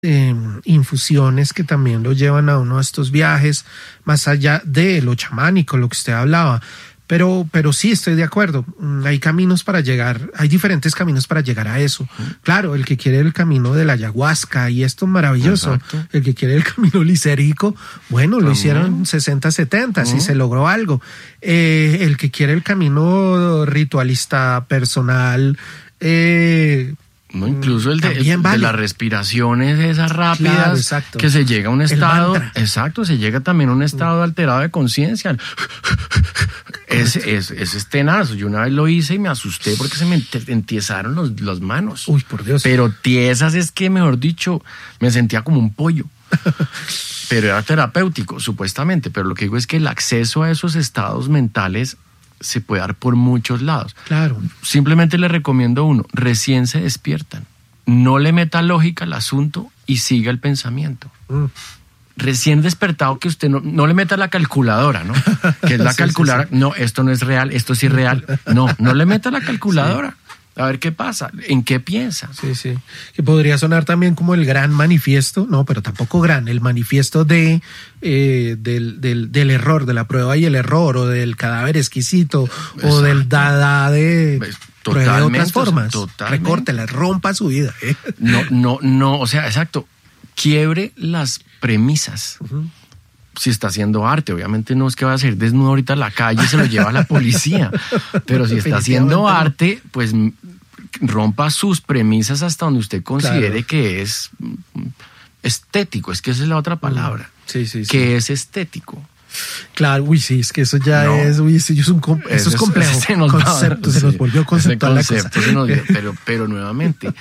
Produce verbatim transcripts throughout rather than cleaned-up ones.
eh, infusiones que también lo llevan a uno de estos viajes, más allá de lo chamánico, lo que usted hablaba. Pero, pero sí, estoy de acuerdo. Hay caminos para llegar, hay diferentes caminos para llegar a eso. Uh-huh. Claro, el que quiere el camino de la ayahuasca y esto es maravilloso. Exacto. El que quiere el camino lisérico, bueno, lo uh-huh. hicieron sesenta, setenta, uh-huh. si se logró algo. Eh, el que quiere el camino ritualista personal, eh, no, incluso el de, el, vale. de las respiraciones esas rápidas, claro, que se llega a un estado, exacto, se llega también a un estado alterado de conciencia. Ese es, es, es tenaz. Yo una vez lo hice y me asusté porque se me entiesaron los, las manos. Uy, por Dios. Pero tiesas es que, mejor dicho, me sentía como un pollo. Pero era terapéutico, supuestamente. Pero lo que digo es que el acceso a esos estados mentales se puede dar por muchos lados. Claro. Simplemente le recomiendo uno, recién se despiertan. No le meta lógica al asunto y siga el pensamiento. Mm. Recién despertado, que usted no, no le meta la calculadora, ¿no? Que es la sí, calculadora. Sí, sí. No, esto no es real, esto sí es real. No, no le meta la calculadora. Sí. A ver qué pasa, en qué piensa. Sí, sí. Que podría sonar también como el gran manifiesto, no, pero tampoco gran, el manifiesto de eh, del, del, del error, de la prueba y el error, o del cadáver exquisito, exacto. O del dada de prueba de otras formas. Totalmente. Recórtela, rompa su vida. ¿eh? No, no, no, o sea, exacto. Quiebre las premisas. Uh-huh. Si está haciendo arte, obviamente no es que va a salir desnudo ahorita a la calle y se lo lleva a la policía, pero si está haciendo arte, pues rompa sus premisas hasta donde usted considere claro. que es estético, es que esa es la otra palabra, sí, sí, sí. que es estético. Claro, uy, sí, es que eso ya no, es, uy, sí, es un, eso es, es complejo, se nos concepto, va, se nos volvió conceptual la cosa. Se nos, pero, pero nuevamente,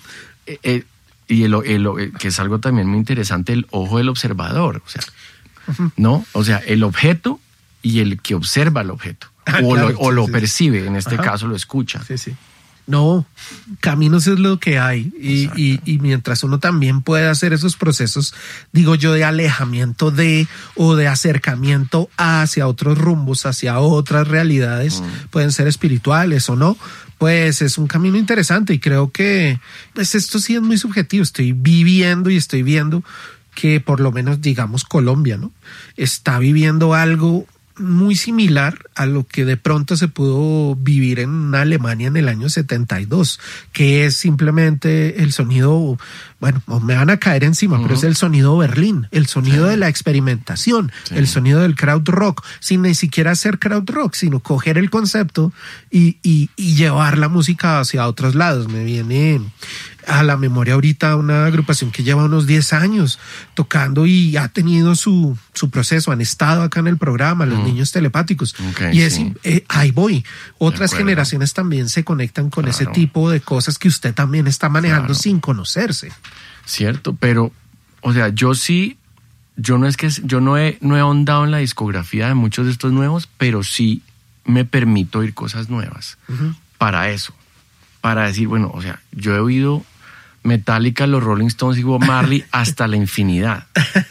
eh, y el, el, el, que es algo también muy interesante, el ojo del observador, o sea, ¿no? O sea, el objeto y el que observa el objeto. Ah, o claro, lo, o sí, lo sí, percibe, en este Ajá. caso lo escucha. Sí, sí. No, caminos es lo que hay. Y, y, y mientras uno también puede hacer esos procesos, digo yo, de alejamiento de o de acercamiento hacia otros rumbos, hacia otras realidades, mm. pueden ser espirituales o no, pues es un camino interesante. Y creo que pues esto sí es muy subjetivo. Estoy viviendo y estoy viendo que por lo menos, digamos, Colombia, ¿no? Está viviendo algo muy similar a lo que de pronto se pudo vivir en una Alemania en el año setenta y dos, que es simplemente el sonido, bueno, me van a caer encima, uh-huh. pero es el sonido Berlín, el sonido sí. de la experimentación, sí. el sonido del crowd rock, sin ni siquiera hacer crowd rock, sino coger el concepto y, y, y llevar la música hacia otros lados. Me viene a la memoria ahorita una agrupación que lleva unos diez años tocando y ha tenido su, su proceso, han estado acá en el programa, los mm. niños telepáticos, okay, y es, sí. eh, ahí voy. Otras generaciones también se conectan con claro. ese tipo de cosas que usted también está manejando claro. sin conocerse. Cierto, pero, o sea, yo sí, yo no es que, yo no he, no he ahondado en la discografía de muchos de estos nuevos, pero sí me permito oír cosas nuevas uh-huh. para eso, para decir, bueno, o sea, yo he oído Metallica, los Rolling Stones y Bob Marley hasta la infinidad.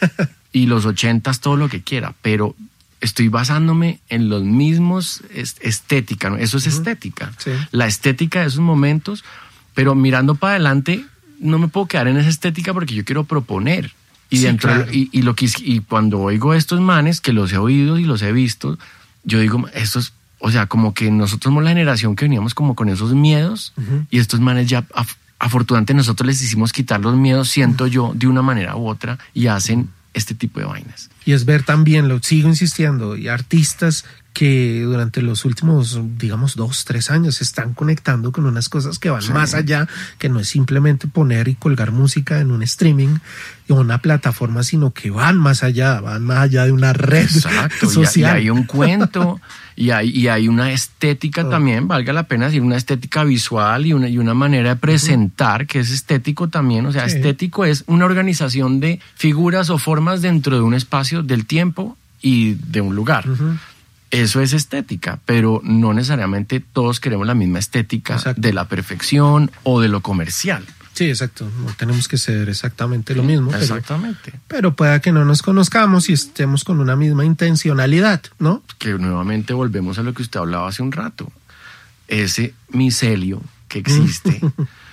Y los ochentas, todo lo que quiera. Pero estoy basándome en los mismos estética, ¿no? Eso es uh-huh. estética. Sí. La estética de esos momentos, pero mirando para adelante, no me puedo quedar en esa estética porque yo quiero proponer. Y, sí, dentro, claro. y, y, lo que, y cuando oigo estos manes, que los he oído y los he visto, yo digo, estos, o sea, como que nosotros somos la generación que veníamos como con esos miedos uh-huh. y estos manes ya... Afortunadamente nosotros les hicimos quitar los miedos, siento yo, de una manera u otra, y hacen este tipo de vainas. Y es ver también, lo sigo insistiendo, y artistas que durante los últimos, digamos, dos, tres años se están conectando con unas cosas que van sí. más allá, que no es simplemente poner y colgar música en un streaming o una plataforma, sino que van más allá, van más allá de una red Exacto. social. Y, y hay un cuento... Y hay, y hay una estética oh. también, valga la pena decir, una estética visual y una, y una manera de presentar uh-huh. que es estético también. O sea, sí. estético es una organización de figuras o formas dentro de un espacio del tiempo y de un lugar. Uh-huh. Eso es estética, pero no necesariamente todos queremos la misma estética Exacto. de la perfección o de lo comercial. Sí, exacto. No tenemos que ser exactamente lo mismo. Exactamente. Pero, pero pueda que no nos conozcamos y estemos con una misma intencionalidad, ¿no? Que nuevamente volvemos a lo que usted hablaba hace un rato. Ese micelio que existe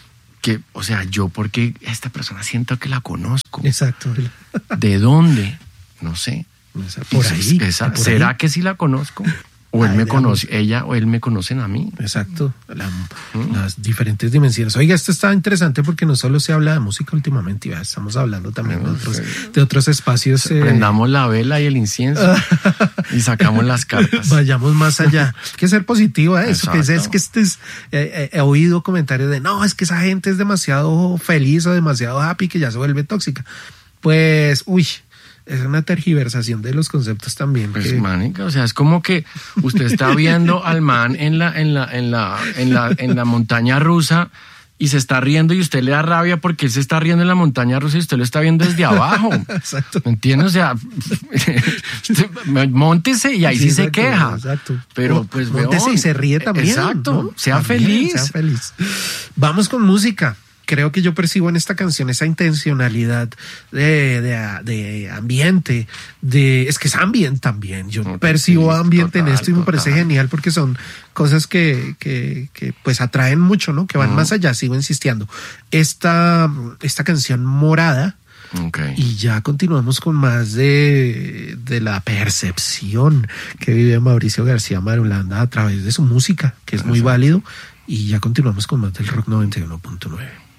que, o sea, yo porque esta persona siento que la conozco. Exacto. ¿De dónde? No sé. Por ahí. Esa, por ¿será ahí. que sí la conozco? O él Ay, me digamos. conoce, ella o él me conocen a mí. Exacto, la, ¿Mm? las diferentes dimensiones. Oiga, esto está interesante porque no solo se habla de música últimamente, ya estamos hablando también de otros, de otros espacios. Eh... Prendamos la vela y el incienso y sacamos las cartas. Vayamos más allá. Hay que ser positivo a eso. Que es, es que este es, eh, he oído comentarios de no, es que esa gente es demasiado feliz o demasiado happy que ya se vuelve tóxica. Pues, uy. Es una tergiversación de los conceptos también. Pues, que... manica, o sea, es como que usted está viendo al man en la, en la, en la, en la, en la montaña rusa y se está riendo y usted le da rabia porque él se está riendo en la montaña rusa y usted lo está viendo desde abajo. Exacto. ¿Me entiende? O sea, móntese y ahí sí, sí exacto, se queja. Exacto. Pero pues, móntese weón, y se ríe también. Exacto. ¿no? Sea también, feliz. Sea feliz. Vamos con música. Creo que yo percibo en esta canción esa intencionalidad de, de, de ambiente, de es que es ambiente también. Yo no, percibo sí, ambiente total, en esto y me parece total. Genial porque son cosas que, que, que pues atraen mucho, ¿no? Que van uh-huh. más allá, sigo insistiendo. Esta, esta canción Morada. Okay. Y ya continuamos con más de, de la percepción que vive Mauricio García Marulanda a través de su música, que es muy válido. Y ya continuamos con más del Rock noventa y uno punto nueve.